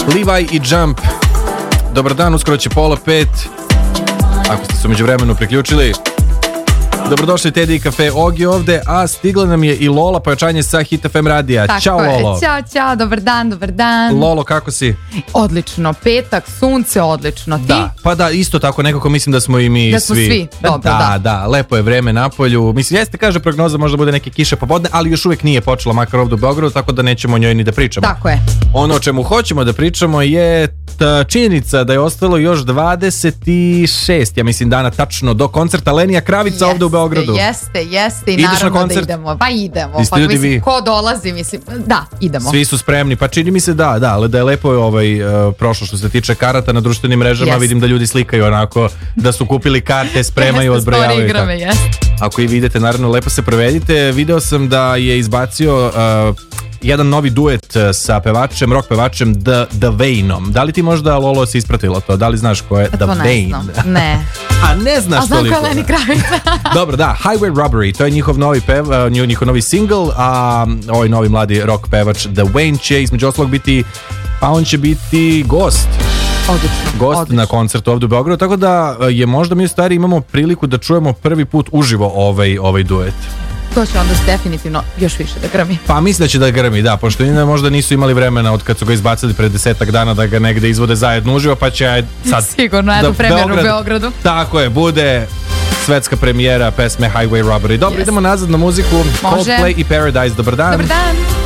Levi i Jump. Dobar dan, uskoro će 4:30. Ako ste se umeđu vremenu priključili. Dobrodošli Teddy i kafe Ogi ovde, a stigla nam je i Lola, pojačanje sa Hit FM radija. Tako Ćao je. Lolo. Ćao, dobar dan. Lolo, kako si? Odlično, petak, sunce, odlično. Ti? Da, pa da, isto tako, nekako mislim da smo i mi Da smo svi, dobro, da, lepo je vreme napolju. Mislim, jeste, kaže prognoza, možda bude neke kiše popodne, ali još uvijek nije počela, makar ovdje u Beogradu, tako da nećemo o njoj ni da pričamo. Tako je. Ono o čemu hoćemo da pričamo je činjenica da je ostalo još 26, ja mislim, dana tačno do koncerta Lenija Kravica ovdje u Beogradu. Jeste i ideš naravno na koncert? da idemo. Pa idemo. Jeste Pa ljudi mislim, vi? ko dolazi, mislim, da, idemo. Svi su spremni, pa čini mi se ali da je lepo prošlo što se tiče karata na društvenim mrežama, vidim da ljudi slikaju onako, da su kupili karte, spremaju, odbrojavaju. Ako i vidite, naravno, lepo se provedite. Video sam da je izbacio jedan novi duet sa pevačem, rock pevačem The Vainom. Da li ti možda, Lolo, si ispratila to? Da li znaš ko je The Vain? Ne. A ne znaš toliko. A znam ko je Lenny Kravitz. Dobro, da, Highway Robbery, to je njihov novi single, a ovaj novi mladi rock pevač The Vain će između ostalog biti, pa on će biti gost. Odlično. Na koncertu ovdje u Beogradu, tako da je možda mi u stvari imamo priliku da čujemo prvi put uživo ovaj duet. To će onda definitivno još više da grmi. Pa mislim da će da grmi, da, pošto možda nisu imali vremena od kad su ga izbacili pred 10 dana da ga negde izvode zajedno uživo, pa će sad sigurno jednu premijeru u Beogradu. Tako je, bude svetska premijera pesme Highway Robbery. Dobro, idemo nazad na muziku. Coldplay i Paradise, dobar dan. Dobar dan.